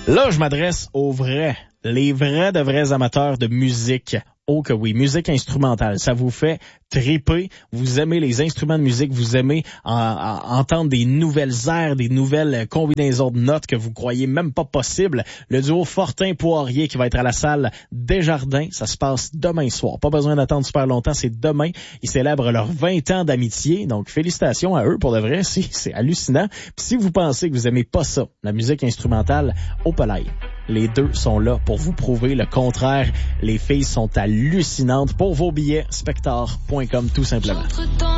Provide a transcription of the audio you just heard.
Là, je m'adresse aux les vrais amateurs de musique. Oh que oui, musique instrumentale, ça vous fait triper, vous aimez les instruments de musique, vous aimez entendre des nouvelles airs, des nouvelles combinaisons de notes que vous croyez même pas possible. Le duo Fortin-Poirier qui va être à la salle Desjardins, ça se passe demain soir. Pas besoin d'attendre super longtemps, c'est demain. Ils célèbrent leurs 20 ans d'amitié, donc félicitations à eux pour de vrai, c'est hallucinant. Puis si vous pensez que vous aimez pas ça, la musique instrumentale, au palais. Les deux sont là pour vous prouver le contraire. Les filles sont hallucinantes. Pour vos billets, spector.com tout simplement.